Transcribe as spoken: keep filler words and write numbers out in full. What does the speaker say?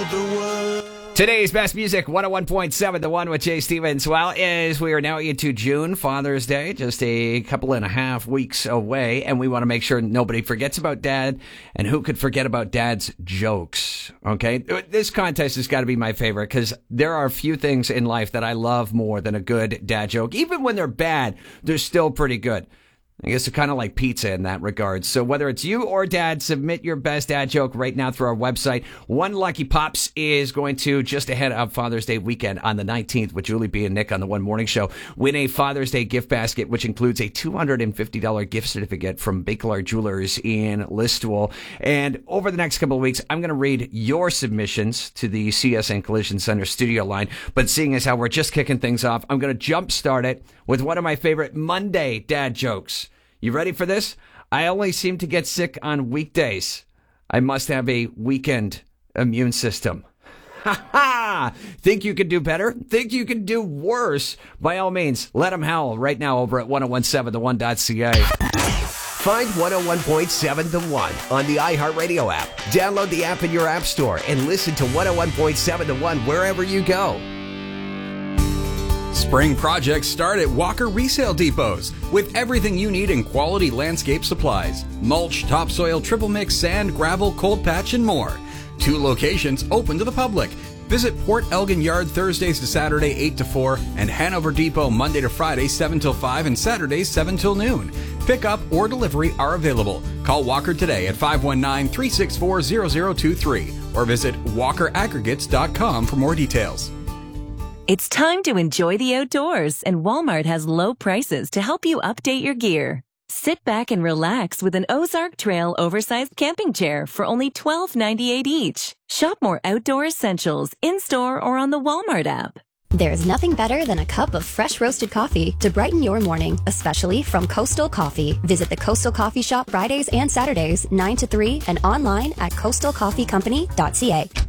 the world. Today's best music, one oh one point seven, The One with Jay Stevens. Well, as we are now into June, Father's Day, just a couple and a half weeks away, and we want to make sure nobody forgets about Dad, and who could forget about Dad's jokes, okay? This contest has got to be my favorite, because there are a few things in life that I love more than a good dad joke. Even when they're bad, they're still pretty good. I guess they're kind of like pizza in that regard. So whether it's you or Dad, submit your best dad joke right now through our website. One Lucky Pops is going to, just ahead of Father's Day weekend on the nineteenth with Julie B. and Nick on the One Morning Show, win a Father's Day gift basket, which includes a two hundred fifty dollars gift certificate from Bakelite Jewelers in Listowel. And over the next couple of weeks, I'm going to read your submissions to the C S N Collision Center studio line. But seeing as how we're just kicking things off, I'm going to jumpstart it with one of my favorite Monday dad jokes. You ready for this? I only seem to get sick on weekdays. I must have a weekend immune system. Ha ha! Think you can do better? Think you can do worse? By all means, let them howl right now over at ten seventeen the one dot c a. Find one oh one point seven The One on the iHeartRadio app. Download the app in your app store and listen to one oh one point seven The One wherever you go. Spring projects start at Walker Resale Depots with everything you need in quality landscape supplies. Mulch, topsoil, triple mix, sand, gravel, cold patch, and more. Two locations open to the public. Visit Port Elgin Yard Thursdays to Saturday eight to four and Hanover Depot Monday to Friday seven till five and Saturdays seven till noon. Pickup or delivery are available. Call Walker today at five one nine, three six four, zero zero two three or visit walker aggregates dot com for more details. It's time to enjoy the outdoors, and Walmart has low prices to help you update your gear. Sit back and relax with an Ozark Trail oversized camping chair for only twelve ninety-eight each. Shop more outdoor essentials in-store or on the Walmart app. There's nothing better than a cup of fresh roasted coffee to brighten your morning, especially from Coastal Coffee. Visit the Coastal Coffee Shop Fridays and Saturdays, nine to three, and online at coastal coffee company dot c a.